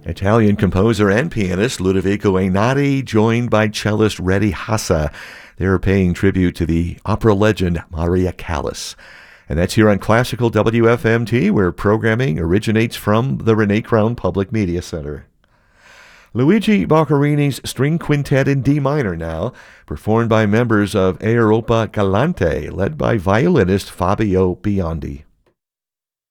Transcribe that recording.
Italian composer and pianist Ludovico Einaudi, joined by cellist Reddy Hassa. They're paying tribute to the opera legend Maria Callas. And that's here on Classical WFMT, where programming originates from the Renee Crown Public Media Center. Luigi Boccherini's String Quintet in D minor now, performed by members of Europa Galante, led by violinist Fabio Biondi.